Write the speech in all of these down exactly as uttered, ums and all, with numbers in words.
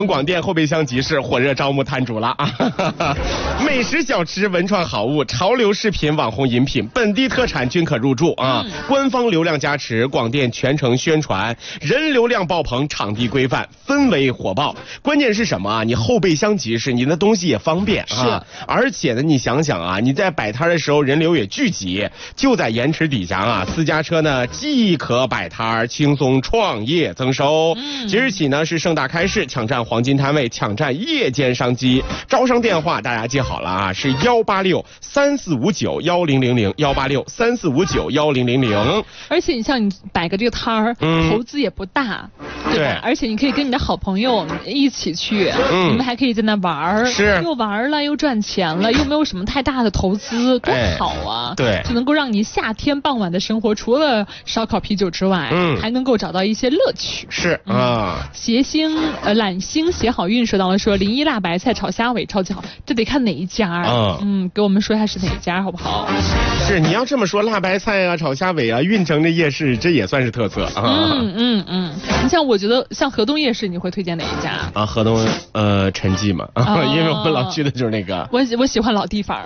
广电后备箱集市火热招募摊主了啊！美食小吃、文创好物、潮流饰品、网红饮品、本地特产均可入驻啊！嗯、官方流量加持，广电全程宣传，人流量爆棚，场地规范，氛围火爆。关键是什么啊？你后备箱集市，你的东西也方便啊！而且呢，你想想啊，你在摆摊的时候人流也聚集，就在盐池底下啊，私家车呢既可摆摊，轻松创业增收。嗯、即日起呢是盛大开市，抢占黄金摊位，抢占夜间商机。招商电话大家记好了啊，是幺八六三四五九幺零零零，幺八六三四五九幺零零零。 而且你像你摆个这个摊儿，嗯、投资也不大，对吧？对，而且你可以跟你的好朋友一起去，嗯、你们还可以在那玩儿，是又玩了又赚钱了，又没有什么太大的投资，多好啊！哎、对，就能够让你夏天傍晚的生活，除了烧烤啤酒之外，嗯，还能够找到一些乐趣。 是啊， 谐星呃揽星写好运说到了说临沂辣白菜炒虾尾超级好，这得看哪一家，嗯嗯，给我们说一下是哪一家好不好？ 是你要这么说，辣白菜啊、炒虾尾啊、运城的夜市，这也算是特色啊。 嗯嗯嗯，你像我觉得像河东夜市，你会推荐哪一家啊？河东呃陈记嘛，啊、因为我们老去的就是那个。 我我喜欢老地方。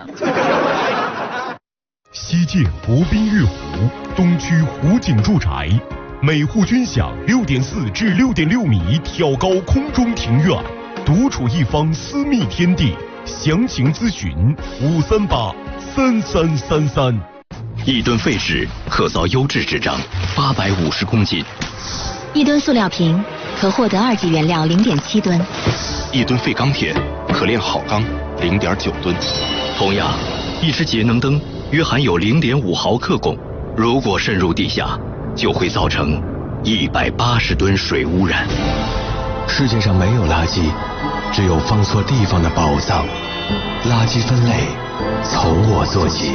西界国宾悦湖，东区湖景住宅，每户均享六点四至六点六米挑高空中庭院，独处一方私密天地。详情咨询五三八三三三三。 一吨废纸可造优质纸张八百五十公斤， 一吨塑料瓶可获得二级原料零点七吨， 一吨废钢铁可炼好钢零点九吨。同样，一只节能灯约含有零点五毫克汞，如果渗入地下，就会造成一百八十吨水污染。 世界上没有垃圾，只有放错地方的宝藏。垃圾分类从我做起。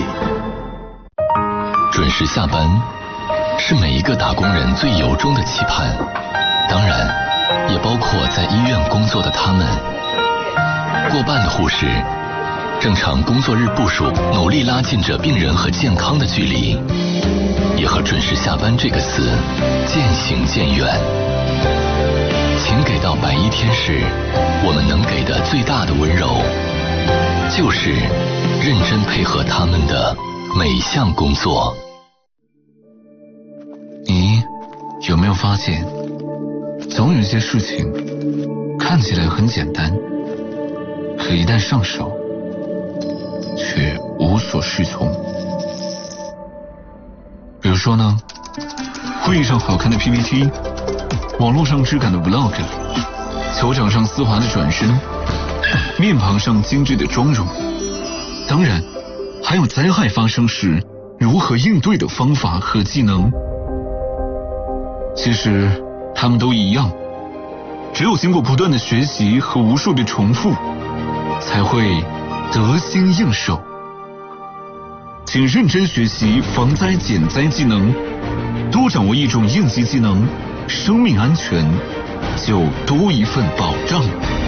准时下班是每一个打工人最由衷的期盼，当然也包括在医院工作的他们。过半的护士正常工作日部署，努力拉近着病人和健康的距离，也和准时下班这个词渐行渐远。请给到百亿天时，我们能给的最大的温柔，就是认真配合他们的每项工作。 你有没有发现，总有些事情看起来很简单，可一旦上手却无所适从。比如说呢，会议上好看的 P P T， 网络上质感的 Vlog， 球场上丝滑的转身，面庞上精致的妆容，当然还有灾害发生时如何应对的方法和技能。其实他们都一样，只有经过不断的学习和无数的重复，才会得心应手。请认真学习防灾减灾技能，多掌握一种应急技能，生命安全就多一份保障。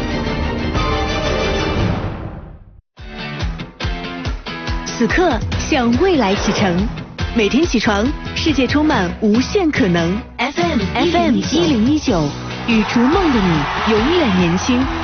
此刻向未来启程，每天起床，世界充满无限可能。F M F M 一零一九，与逐梦的你永远年轻。